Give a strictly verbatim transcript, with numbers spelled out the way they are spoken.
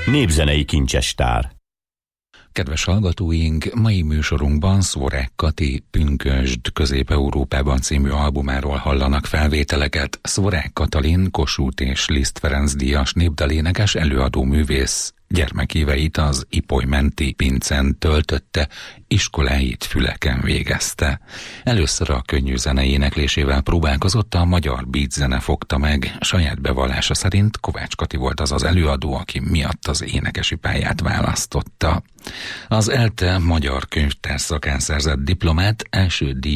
Népzenei kincsestár. Kedves hallgatóink, mai műsorunkban Szvorák Kati Pünkösd Közép-Európában című albumáról hallanak felvételeket. Szvorák Katalin Kossuth és Liszt Ferenc díjas népdalénekes előadó művész gyermekéveit az Ipoly-menti Pincen töltötte, iskoláit Füleken végezte. Először a könnyű zene éneklésével próbálkozott, a magyar beat zene fogta meg. Saját bevallása szerint Kovács Kati volt az az előadó, aki miatt az énekesi pályát választotta. Az ELTE magyar könyvtár szakán szerzett diplomát, első díj